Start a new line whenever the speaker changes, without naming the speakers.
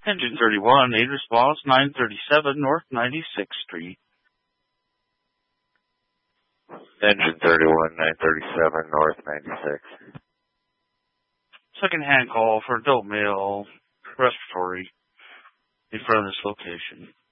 Engine 31, aid response 937 North 96th Street.
Engine 31, 937 North 96.
Second-hand call for adult male respiratory in front of this location.